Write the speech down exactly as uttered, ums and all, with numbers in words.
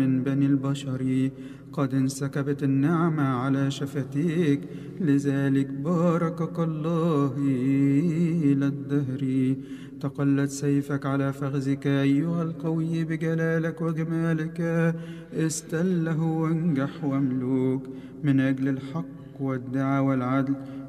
من بني البشر. قد انسكبت النعمة على شفتيك، لذلك باركك الله إلى الدهر. تقلت سيفك على فخذك أيها القوي، بجلالك وجمالك استله وانجح واملوك. من أجل الحق والدعوى والعدل